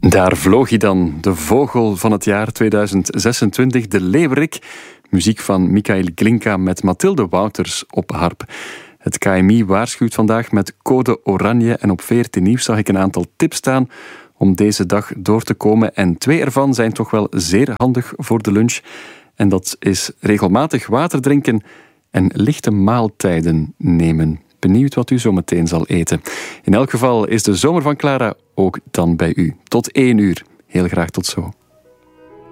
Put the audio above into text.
Daar vloog hij dan, de vogel van het jaar 2026, de leeuwerik. Muziek van Michael Glinka met Mathilde Wouters op harp. Het KMI waarschuwt vandaag met code oranje en op 14 Nieuws zag ik een aantal tips staan om deze dag door te komen. En 2 ervan zijn toch wel zeer handig voor de lunch. En dat is regelmatig water drinken en lichte maaltijden nemen. Benieuwd wat u zo meteen zal eten. In elk geval is de zomer van Clara ook dan bij u. Tot 1 uur. Heel graag tot zo.